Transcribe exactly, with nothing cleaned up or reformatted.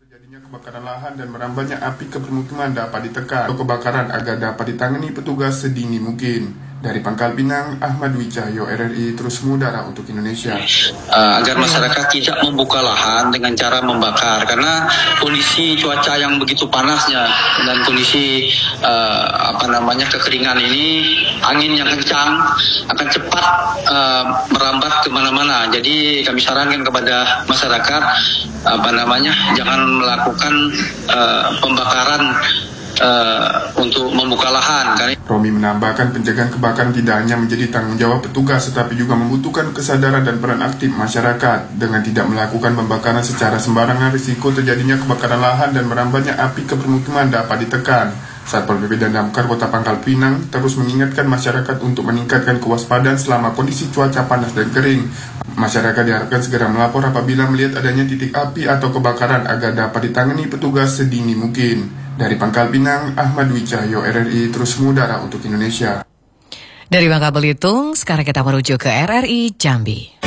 Terjadinya kebakaran lahan dan merambatnya api ke permukiman dapat ditekan atau kebakaran agar dapat ditangani petugas sedini mungkin. Dari Pangkal Pinang, Ahmad Wicahyo, R R I terus mengudara untuk Indonesia. Uh, agar masyarakat tidak membuka lahan dengan cara membakar, karena kondisi cuaca yang begitu panasnya dan kondisi uh, apa namanya kekeringan ini, angin yang kencang akan cepat uh, merambat kemana-mana. Jadi kami sarankan kepada masyarakat apa namanya jangan melakukan uh, pembakaran Uh, untuk membuka lahan. Romi menambahkan pencegahan kebakaran tidak hanya menjadi tanggung jawab petugas, tetapi juga membutuhkan kesadaran dan peran aktif masyarakat. Dengan tidak melakukan pembakaran secara sembarangan, risiko terjadinya kebakaran lahan dan merambatnya api ke permukiman dapat ditekan. Satpol P P dan Damkar Kota Pangkal Pinang terus mengingatkan masyarakat untuk meningkatkan kewaspadaan selama kondisi cuaca panas dan kering. Masyarakat diharapkan segera melapor apabila melihat adanya titik api atau kebakaran agar dapat ditangani petugas sedini mungkin. Dari Pangkal Pinang, Ahmad Wicahyo, R R I terus mengudara untuk Indonesia. Dari Bangka Belitung, sekarang kita menuju ke R R I Jambi.